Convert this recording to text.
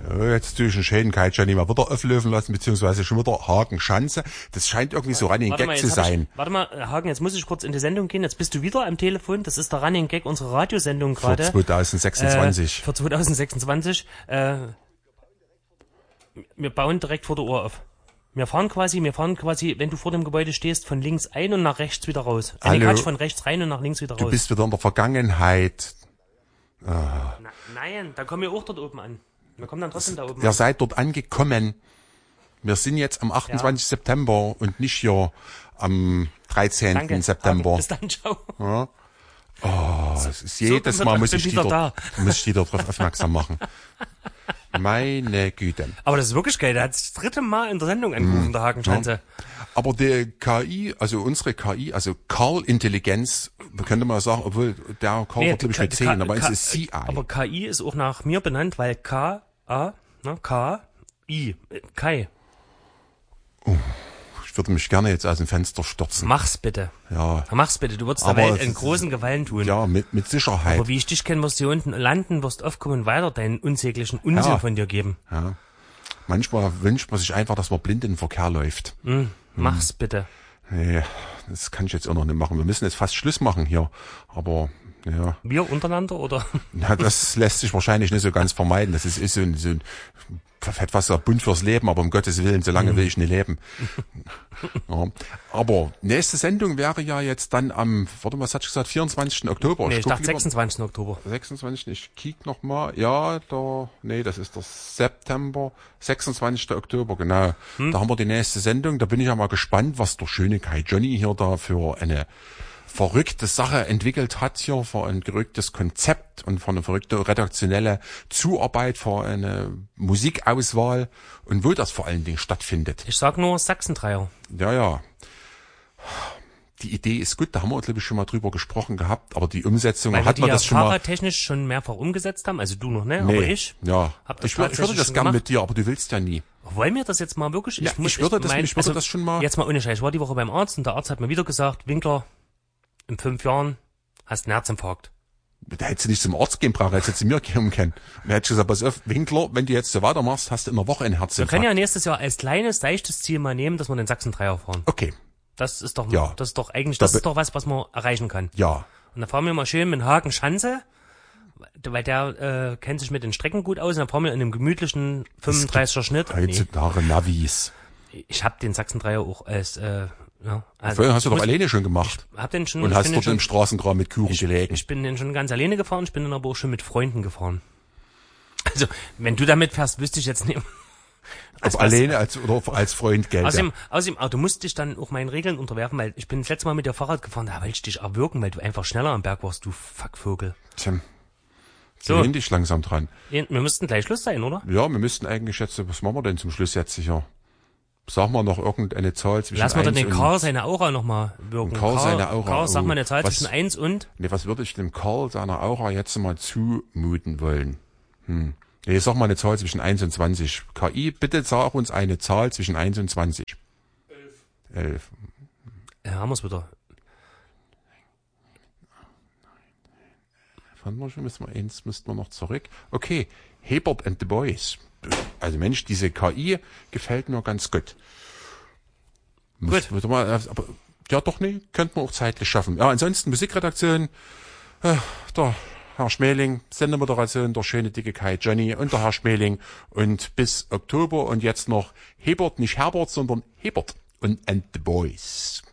Jetzt tue ich einen schönen Kai Johnny mal wieder auflösen lassen, beziehungsweise schon wieder Hakenschanze. Das scheint irgendwie so Running Gag zu sein. Warte mal, Hagen, jetzt muss ich kurz in die Sendung gehen. Jetzt bist du wieder am Telefon. Das ist der Running Gag unserer Radiosendung gerade. Für 2026. Für 2026. Wir bauen direkt vor der Uhr auf. Wir fahren quasi, wenn du vor dem Gebäude stehst, von links ein und nach rechts wieder raus. Quatsch, von rechts rein und nach links wieder raus. Du bist wieder in der Vergangenheit. Nein, da kommen wir auch dort oben an. Wir kommen dann trotzdem da oben Ihr seid dort angekommen. Wir sind jetzt am 28. September und nicht hier am 13. Danke. September. Bis dann, ciao. Ja. Es ist jedes Mal muss ich die darauf aufmerksam machen. Meine Güte. Aber das ist wirklich geil. Der hat das 3. Mal in der Sendung angerufen, der Hakenschanze. Ja. Aber der KI, also unsere KI, also Karl-Intelligenz, könnte man sagen, obwohl der Karl wird, glaube ich, mit 10, aber es ist CI. Aber KI ist auch nach mir benannt, weil K-I, Kai. Ich würde mich gerne jetzt aus dem Fenster stürzen. Mach's bitte. Ja. Mach's bitte. Du würdest der Welt einen großen Gefallen tun. Ja, mit Sicherheit. Aber wie ich dich kenne, wirst du hier unten landen, wirst aufkommen und weiter deinen unsäglichen Unsinn von dir geben. Ja. Manchmal wünscht man sich einfach, dass man blind in den Verkehr läuft. Mach's bitte. Nee, das kann ich jetzt auch noch nicht machen. Wir müssen jetzt fast Schluss machen hier. Aber, ja. Wir untereinander, oder? Ja, das lässt sich wahrscheinlich nicht so ganz vermeiden. Das ist so ein etwas bunt fürs Leben, aber um Gottes Willen, so lange will ich nicht leben. Ja. Aber nächste Sendung wäre ja jetzt dann am, was hat ich gesagt, 24. Oktober? Nee, ich dachte 26. Oktober. 26. Ich kiek noch mal. Ja, das ist der September. 26. Oktober, genau. Da haben wir die nächste Sendung. Da bin ich ja mal gespannt, was der schöne Kai Johnny hier da für eine verrückte Sache entwickelt hat hier, für ein verrücktes Konzept und für eine verrückte redaktionelle Zuarbeit, für eine Musikauswahl und wo das vor allen Dingen stattfindet. Ich sag nur Sachsendreier. Ja. Die Idee ist gut, da haben wir, glaube ich, schon mal drüber gesprochen gehabt, aber die Umsetzung hat man das schon mal... Weil wir fahrradtechnisch schon mehrfach umgesetzt haben, also du noch, ne? Nee, aber ich. Ja. Ich würde das gern mit dir, aber du willst ja nie. Wollen wir das jetzt mal wirklich? Ja, ich würde das schon mal... Jetzt mal ohne Scheiß, ich war die Woche beim Arzt und der Arzt hat mir wieder gesagt, Winkler, in 5 Jahren hast du einen Herzinfarkt. Da hättest du nicht zum Arzt gehen brauchen, hättest du zu mir kommen können. Und hättest gesagt, pass auf, Winkler, wenn du jetzt so weitermachst, hast du in der Woche einen Herzinfarkt. Wir können ja nächstes Jahr als kleines, seichtes Ziel mal nehmen, dass wir den Sachsen-Dreier fahren. Okay. Das ist doch, ja. Das ist doch was man erreichen kann. Ja. Und dann fahren wir mal schön mit Hakenschanze, weil der kennt sich mit den Strecken gut aus, und dann fahren wir in einem gemütlichen 35er Schnitt. Heutzutage Navis. Ich hab den Sachsen-Dreier auch als, vorhin hast du doch alleine schon gemacht. Ich hab den schon. Und hast dort im Straßenkram mit Kuchen gelegen. Ich bin den schon ganz alleine gefahren, ich bin dann aber auch schon mit Freunden gefahren. Also, wenn du damit fährst, wüsste ich jetzt nicht. Ob alleine oder als Freund Geld. Außerdem, du musst dich dann auch meinen Regeln unterwerfen, weil ich bin das letzte Mal mit dir Fahrrad gefahren, da wollte ich dich erwürgen, weil du einfach schneller am Berg warst, du Fuckvogel. Tja. So. Sind dich langsam dran. Wir müssten gleich Schluss sein, oder? Ja, wir müssten eigentlich jetzt, was machen wir denn zum Schluss jetzt sicher? Sag mal noch irgendeine Zahl zwischen 1 und... Lass mal den Karl seine Aura nochmal wirken. Karl, sag mal eine Zahl zwischen 1 und... Nee, was würde ich dem Karl seiner Aura jetzt mal zumuten wollen? Nee, sag mal eine Zahl zwischen 1 und 20. KI, bitte sag uns eine Zahl zwischen 1 und 20. 11. Ja, haben wir's wieder. Fanden wir schon, müssten wir noch zurück. Okay, Hebert and the Boys. Also Mensch, diese KI gefällt mir ganz gut. Gut. Mal, aber, ja doch, nee, könnte man auch zeitlich schaffen. Ja, ansonsten Musikredaktion, der Herr Schmeling, Sendemoderation, der schöne dicke Kai Johnny und der Herr Schmeling und bis Oktober und jetzt noch Hebert, nicht Herbert, sondern Hebert und the Boys.